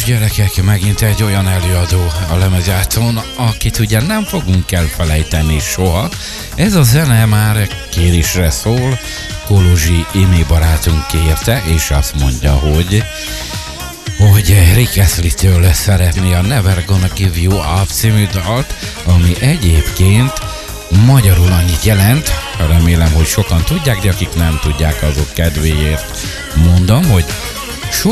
gyerekek, megint egy olyan előadó a lemezjátszón, akit ugye nem fogunk elfelejteni soha. Ez a zene már kérésre szól, Kolozsi Imi barátunk kérte, és azt mondja, hogy Rick Astley-től szeretné a Never Gonna Give You Up című dalt, ami egyébként magyarul annyit jelent, remélem, hogy sokan tudják, de akik nem tudják, azok kedvéért mondom, hogy